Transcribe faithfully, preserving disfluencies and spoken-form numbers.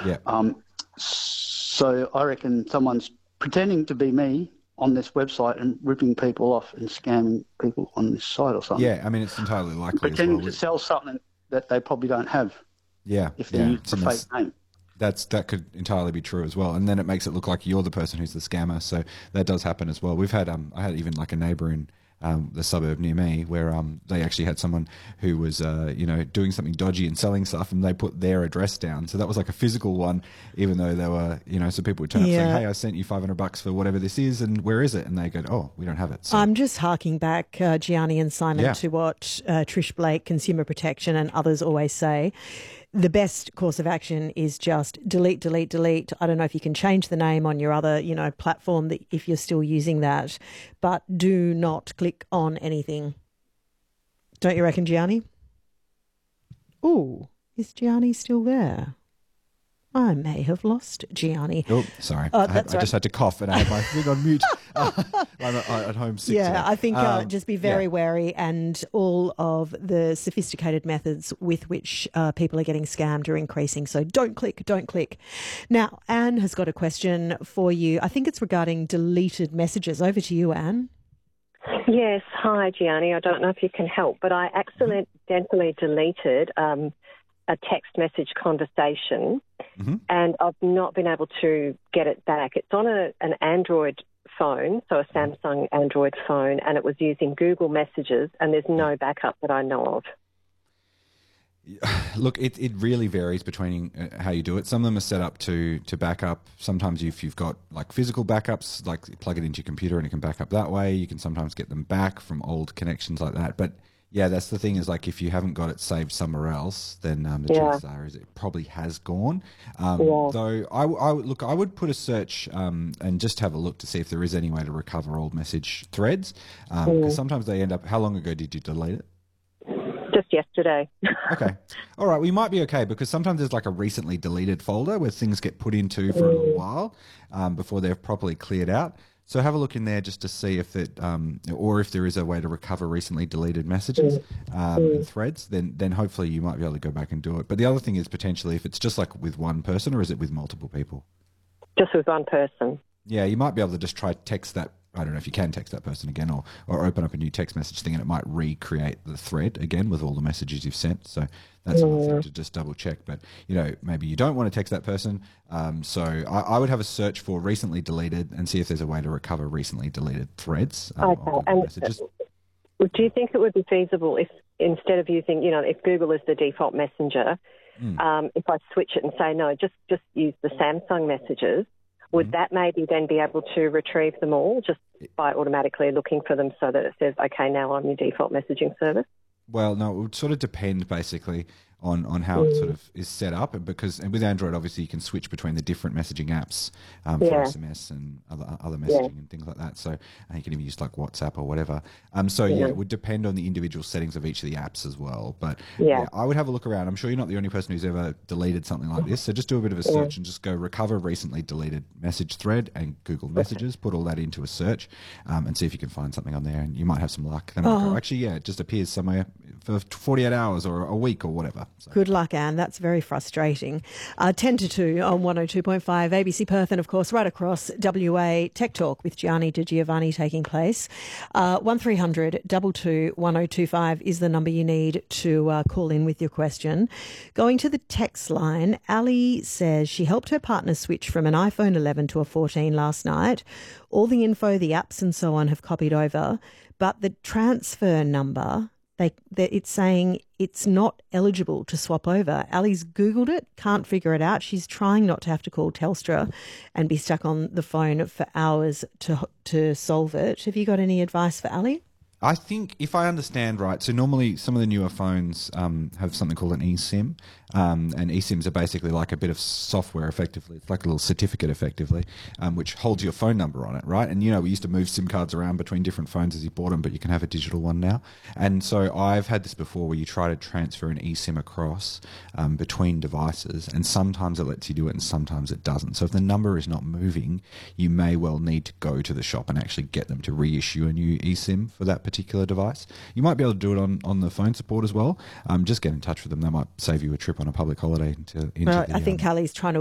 Yeah. Um, so I reckon someone's pretending to be me on this website and ripping people off and scamming people on this site or something. Yeah, I mean, it's entirely likely Pretending as well. to sell something that they probably don't have. Yeah, if they yeah. use a fake name. That's that could entirely be true as well, and then it makes it look like you're the person who's the scammer. So that does happen as well. We've had um, I had even like a neighbour in um, the suburb near me where um, they actually had someone who was uh, you know doing something dodgy and selling stuff, and they put their address down. So that was like a physical one, even though they were you know so people would turn Yeah. up saying, "Hey, I sent you five hundred bucks for whatever this is, and where is it?" And they go, "Oh, we don't have it." So, I'm just harking back, uh, Gianni and Simon, Yeah. to what uh, Trish Blake, Consumer Protection, and others always say. The best course of action is just delete, delete, delete. I don't know if you can change the name on your other, you know, platform that if you're still using that, but do not click on anything. Don't you reckon, Gianni? Ooh, is Gianni still there? I may have lost Gianni. oh, sorry, Oh, I, had, that's I just right. had to cough and I had my thing on mute. Uh, I'm at, at home sick. Yeah, today. I think uh, Um, just be very yeah. wary, and all of the sophisticated methods with which uh, people are getting scammed are increasing. So don't click, don't click. Now, Anne has got a question for you. I think it's regarding deleted messages. Over to you, Anne. Yes, hi Gianni. I don't know if you can help, but I accidentally deleted um, a text message conversation, Mm-hmm. and I've not been able to get it back. It's on a, an Android phone, so a Samsung Android phone, and it was using Google Messages, and there's no backup that I know of. Look, it, it really varies between uh, how you do it. Some of them are set up to to back up. Sometimes if you've got like physical backups, like you plug it into your computer and it can back up that way. You can sometimes get them back from old connections like that. But yeah, that's the thing is like if you haven't got it saved somewhere else, then um, the Yeah. chances are is it probably has gone. Um, Yeah. Though I, w- I would- look, I would put a search um, and just have a look to see if there is any way to recover old message threads because sometimes they end up. How long ago did you delete it? Just yesterday. Okay. All right. We might be okay because sometimes there's like a recently deleted folder where things get put into for a little while um, before they're properly cleared out. So have a look in there just to see if it, um, or if there is a way to recover recently deleted messages um, and threads. Then, then hopefully you might be able to go back and do it. But the other thing is potentially if it's just like with one person, or is it with multiple people? Just with one person. Yeah, you might be able to just try text that. I don't know if you can text that person again, or or open up a new text message thing, and it might recreate the thread again with all the messages you've sent. So that's another thing to just double check. But you know, maybe you don't want to text that person. Um, so I, I would have a search for recently deleted and see if there's a way to recover recently deleted threads. Um, Okay. on Google And messages. do you think it would be feasible if instead of using, you know, if Google is the default messenger, um, if I switch it and say, no, just, just use the Samsung messages, would that maybe then be able to retrieve them all just by automatically looking for them so that it says, okay, now I'm your default messaging service? Well, no, it would sort of depend basically on, on how it sort of is set up, and because and with Android, obviously you can switch between the different messaging apps um, for Yeah. S M S and other other messaging and things like that. So uh, you can even use like WhatsApp or whatever. Um, so yeah. it would depend on the individual settings of each of the apps as well. But Yeah. yeah, I would have a look around. I'm sure you're not the only person who's ever deleted something like this. So just do a bit of a search and just go recover recently deleted message thread and Google Messages. Put all that into a search um, and see if you can find something on there, and you might have some luck. Then might go, actually, yeah, it just appears somewhere for forty-eight hours or a week or whatever. So. Good luck, Anne. That's very frustrating. Uh, ten to two on one oh two point five A B C Perth, and of course right across W A. Tech Talk with Gianni Di Giovanni taking place. Uh, one three hundred two two one oh two five is the number you need to uh, call in with your question. Going to the text line, Ali says she helped her partner switch from an iPhone eleven to a fourteen last night. All the info, the apps and so on have copied over, but the transfer number... They, it's saying it's not eligible to swap over. Ali's Googled it, can't figure it out. She's trying not to have to call Telstra and be stuck on the phone for hours to to solve it. Have you got any advice for Ali? I think if I understand right, so normally some of the newer phones um, have something called an eSIM, um, and eSIMs are basically like a bit of software effectively. It's like a little certificate effectively, um, which holds your phone number on it, right? And, you know, we used to move SIM cards around between different phones as you bought them, but you can have a digital one now. And so I've had this before where you try to transfer an eSIM across um, between devices, and sometimes it lets you do it and sometimes it doesn't. So if the number is not moving, you may well need to go to the shop and actually get them to reissue a new eSIM for that particular device. You might be able to do it on, on the phone support as well. Um, just get in touch with them. They might save you a trip on a public holiday into, into Well, the, I think um, Ali's trying to